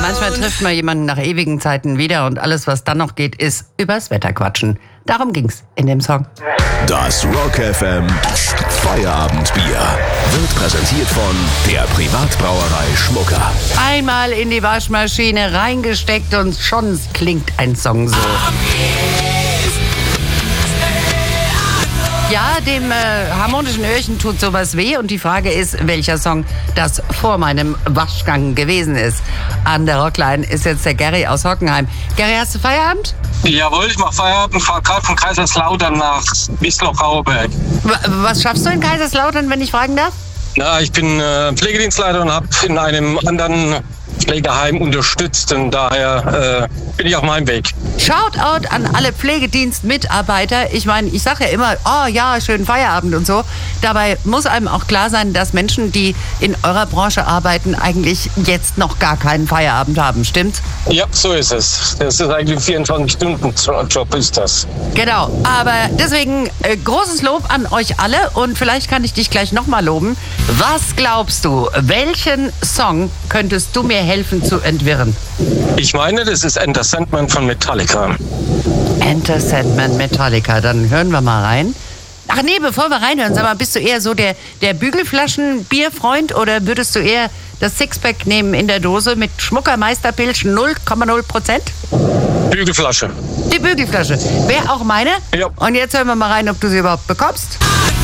Manchmal trifft man jemanden nach ewigen Zeiten wieder und alles, was dann noch geht, ist übers Wetter quatschen. Darum ging's in dem Song. Das Rock FM Feierabendbier wird präsentiert von der Privatbrauerei Schmucker. Einmal in die Waschmaschine reingesteckt und schon klingt ein Song so. Ja, dem harmonischen Öhrchen tut sowas weh und die Frage ist, welcher Song das vor meinem Waschgang gewesen ist. An der Rockline ist jetzt der Gary aus Hockenheim. Gary, hast du Feierabend? Jawohl, ich mach Feierabend, fahr gerade von Kaiserslautern nach Wiesloch-Rauerberg. Was schaffst du in Kaiserslautern, wenn ich fragen darf? Ja, ich bin Pflegedienstleiter und habe in einem anderen Pflegeheim unterstützt und daher bin ich auf meinem Weg. Shoutout an alle Pflegedienstmitarbeiter. Ich meine, ich sage ja immer, oh ja, schönen Feierabend und so. Dabei muss einem auch klar sein, dass Menschen, die in eurer Branche arbeiten, eigentlich jetzt noch gar keinen Feierabend haben. Stimmt's? Ja, so ist es. Das ist eigentlich 24-Stunden-Job ist das. Genau, aber deswegen großes Lob an euch alle und vielleicht kann ich dich gleich nochmal loben. Was glaubst du, welchen Song könntest du mir helfen zu entwirren? Ich meine, das ist Enter Sandman von Metallica. Enter Sandman, Metallica, dann hören wir mal rein. Ach nee, bevor wir reinhören, sag mal, bist du eher so der Bügelflaschen-Bierfreund oder würdest du eher das Sixpack nehmen in der Dose mit Schmucker Meisterpilz 0,0%? Bügelflasche. Die Bügelflasche. Wäre auch meine. Ja. Und jetzt hören wir mal rein, ob du sie überhaupt bekommst.